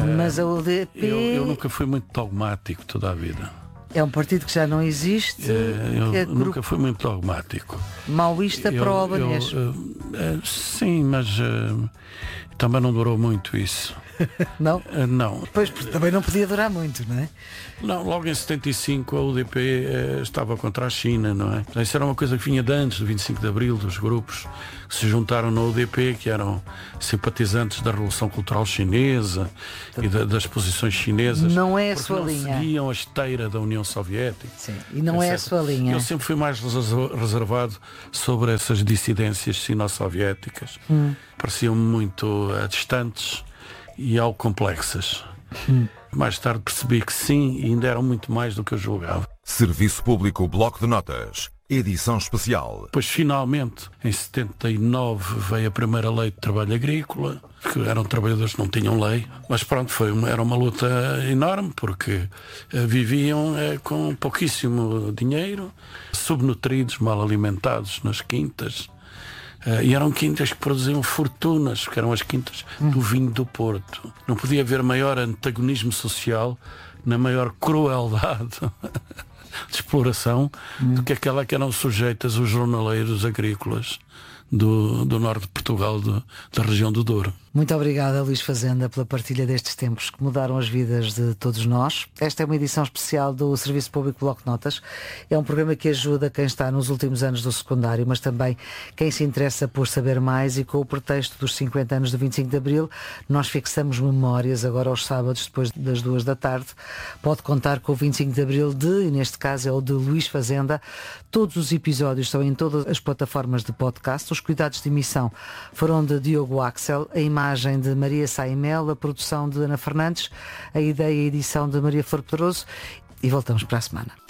Mas a UDP... Eu nunca fui muito dogmático toda a vida. É um partido que já não existe. Eu nunca fui muito dogmático. Maoísta para o albanês. Sim, mas também não durou muito isso. Não? Não. Pois, também não podia durar muito, não é? Não, logo em 75 a UDP estava contra a China, não é? Isso era uma coisa que vinha de antes do 25 de Abril, dos grupos que se juntaram na UDP, que eram simpatizantes da Revolução Cultural Chinesa e das posições chinesas. Não é a sua linha. Seguiam a esteira da União Soviética. Sim, e não é a sua linha. Eu sempre fui mais reservado sobre essas dissidências sino-soviéticas. Pareciam muito distantes e algo complexas. Mais tarde percebi que sim, e ainda eram muito mais do que eu julgava. Serviço Público Bloco de Notas, edição especial. Pois finalmente, em 79, veio a primeira lei de trabalho agrícola, que eram trabalhadores que não tinham lei, mas pronto, era uma luta enorme, porque viviam com pouquíssimo dinheiro, subnutridos, mal alimentados nas quintas. E eram quintas que produziam fortunas, que eram as quintas do vinho do Porto. Não podia haver maior antagonismo social, na maior crueldade de exploração do que aquela que eram sujeitas os jornaleiros agrícolas do norte de Portugal, da região do Douro. Muito obrigada, Luís Fazenda, pela partilha destes tempos que mudaram as vidas de todos nós. Esta é uma edição especial do Serviço Público Bloco de Notas. É um programa que ajuda quem está nos últimos anos do secundário, mas também quem se interessa por saber mais, e com o pretexto dos 50 anos do 25 de Abril, nós fixamos memórias agora aos sábados, depois das 2 da tarde. Pode contar com o 25 de Abril e neste caso é o de Luís Fazenda. Todos os episódios estão em todas as plataformas de podcast. Os cuidados de emissão foram de Diogo Axel, a imagem de Maria Saimel, a produção de Ana Fernandes, a ideia e edição de Maria Flor Pedroso, e voltamos para a semana.